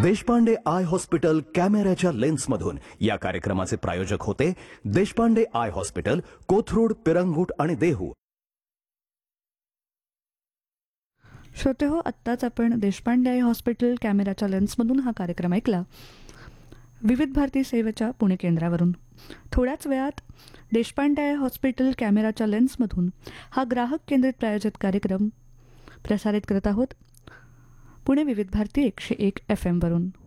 Deshpande I hospital कॅमेऱ्याच्या लेन्समधून या कार्यक्रमाचे प्रायोजक होते देशपांडे आय हॉस्पिटल, कोथरूड, पिरंगुट आणि देहू. श्रोते हो, आत्ताच आपण देशपांडे आय हॉस्पिटल कॅमेऱ्याच्या लेन्समधून हा कार्यक्रम ऐकला विविध भारती सेवेच्या पुणे केंद्रावरून. थोड्याच वेळात देशपांडे आय हॉस्पिटल कॅमेऱ्याच्या लेन्समधून हा ग्राहक केंद्रित प्रायोजित कार्यक्रम प्रसारित करत आहोत पुणे विविध भारती 101 FM वरून.